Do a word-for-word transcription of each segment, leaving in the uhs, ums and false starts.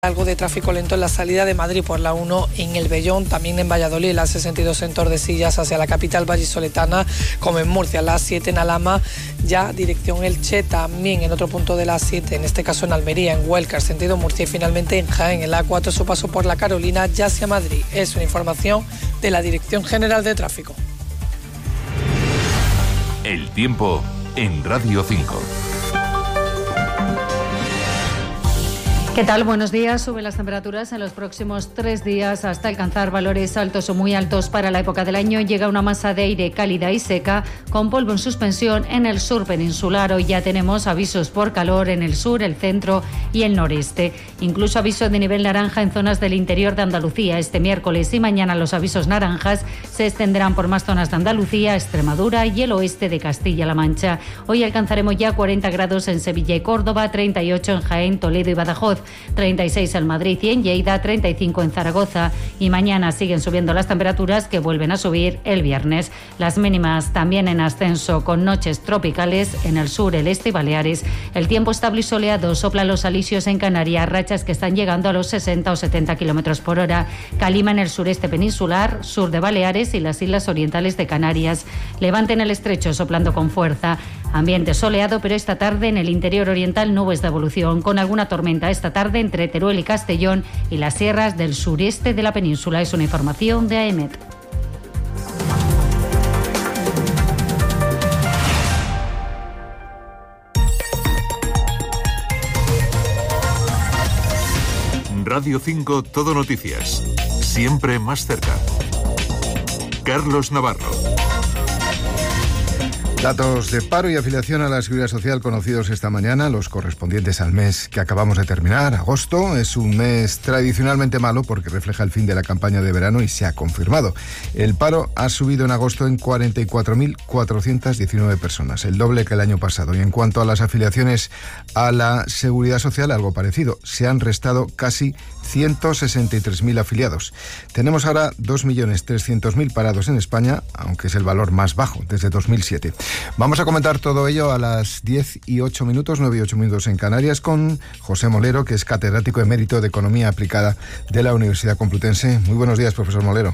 Algo de tráfico lento en la salida de Madrid por la uno en el Vellón, también en Valladolid, la sesenta y dos en Tordesillas hacia la capital vallisoletana, como en Murcia, la siete en Alhama, ya dirección Elche, también en otro punto de la siete, en este caso en Almería, en Huelca, sentido Murcia, y finalmente en Jaén, en la A cuatro, su paso por la Carolina, ya hacia Madrid. Es una información de la Dirección General de Tráfico. El tiempo en Radio cinco. ¿Qué tal? Buenos días. Suben las temperaturas en los próximos tres días hasta alcanzar valores altos o muy altos para la época del año. Llega una masa de aire cálida y seca con polvo en suspensión en el sur peninsular. Hoy ya tenemos avisos por calor en el sur, el centro y el noreste. Incluso aviso de nivel naranja en zonas del interior de Andalucía. Este miércoles y mañana los avisos naranjas se extenderán por más zonas de Andalucía, Extremadura y el oeste de Castilla-La Mancha. Hoy alcanzaremos ya cuarenta grados en Sevilla y Córdoba, treinta y ocho en Jaén, Toledo y Badajoz, treinta y seis en Madrid y en Lleida, treinta y cinco en Zaragoza, y mañana siguen subiendo las temperaturas, que vuelven a subir el viernes. Las mínimas también en ascenso, con noches tropicales en el sur, el este y Baleares. El tiempo estable y soleado, sopla los alisios en Canarias, rachas que están llegando a los sesenta o setenta kilómetros por hora. Calima en el sureste peninsular, sur de Baleares y las islas orientales de Canarias. Levante en el estrecho, soplando con fuerza. Ambiente soleado, pero esta tarde en el interior oriental nubes de evolución, con alguna tormenta esta tarde entre Teruel y Castellón y las sierras del sureste de la península. Es una información de AEMET. Radio cinco, Todo Noticias. Siempre más cerca. Carlos Navarro. Datos de paro y afiliación a la Seguridad Social conocidos esta mañana, los correspondientes al mes que acabamos de terminar. Agosto es un mes tradicionalmente malo porque refleja el fin de la campaña de verano y se ha confirmado. El paro ha subido en agosto en cuarenta y cuatro mil cuatrocientas diecinueve personas, el doble que el año pasado. Y en cuanto a las afiliaciones a la Seguridad Social, algo parecido. Se han restado casi ciento sesenta y tres mil afiliados. Tenemos ahora dos millones trescientos mil parados en España, aunque es el valor más bajo desde dos mil siete. Vamos a comentar todo ello a las diez y ocho minutos, nueve y ocho minutos en Canarias, con José Molero, que es catedrático emérito de Economía Aplicada de la Universidad Complutense. Muy buenos días, profesor Molero.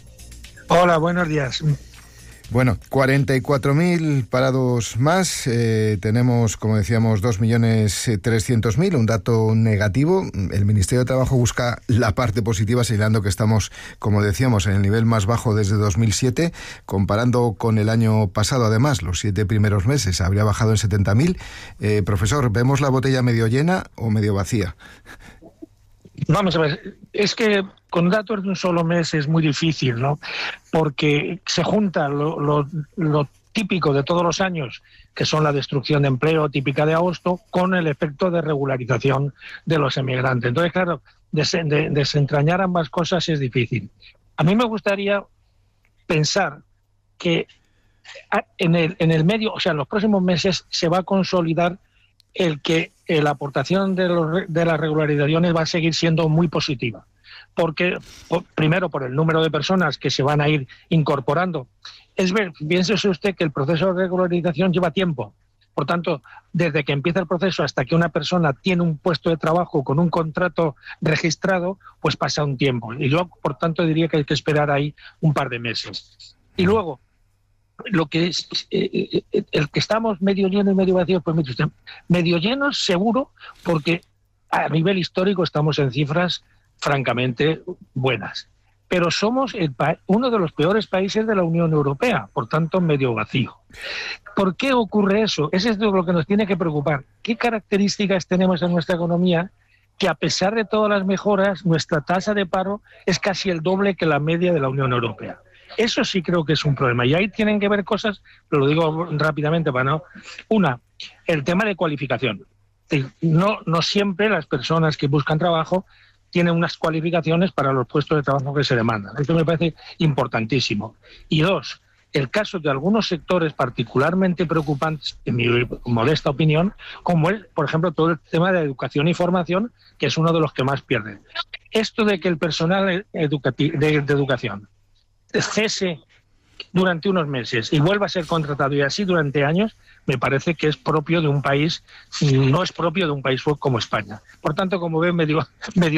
Hola, buenos días. Bueno, cuarenta y cuatro mil parados más, eh, tenemos, como decíamos, dos millones trescientos mil, un dato negativo. El Ministerio de Trabajo busca la parte positiva, señalando que estamos, como decíamos, en el nivel más bajo desde dos mil siete, comparando con el año pasado. Además, los siete primeros meses habría bajado en setenta mil. Eh, profesor, ¿vemos la botella medio llena o medio vacía? Vamos a ver, es que con datos de un solo mes es muy difícil, ¿no? Porque se junta lo, lo, lo típico de todos los años, que son la destrucción de empleo típica de agosto, con el efecto de regularización de los emigrantes. Entonces, claro, des, de, desentrañar ambas cosas es difícil. A mí me gustaría pensar que en el, en el medio, o sea, en los próximos meses se va a consolidar el que eh, la aportación de, los, de las regularizaciones va a seguir siendo muy positiva. Porque, por, primero, por el número de personas que se van a ir incorporando. Es ver, piénsese usted que el proceso de regularización lleva tiempo. Por tanto, desde que empieza el proceso hasta que una persona tiene un puesto de trabajo con un contrato registrado, pues pasa un tiempo. Y yo, por tanto, diría que hay que esperar ahí un par de meses. Y luego, lo que es eh, el que estamos medio lleno y medio vacío, pues mire usted, medio lleno seguro, porque a nivel histórico estamos en cifras francamente buenas, pero somos el pa- uno de los peores países de la Unión Europea, por tanto medio vacío. ¿Por qué ocurre eso? Eso es lo que nos tiene que preocupar. ¿Qué características tenemos en nuestra economía que, a pesar de todas las mejoras, nuestra tasa de paro es casi el doble que la media de la Unión Europea? Eso sí creo que es un problema. Y ahí tienen que ver cosas, pero lo digo rápidamente para no... Una, el tema de cualificación. No, no siempre las personas que buscan trabajo tienen unas cualificaciones para los puestos de trabajo que se demandan. Esto me parece importantísimo. Y dos, el caso de algunos sectores particularmente preocupantes, en mi modesta opinión, como es, por ejemplo, todo el tema de educación y formación, que es uno de los que más pierden. Esto de que el personal educati- de, de educación cese durante unos meses y vuelva a ser contratado y así durante años, me parece que es propio de un país, no es propio de un país como España. Por tanto, como ven, medio, medio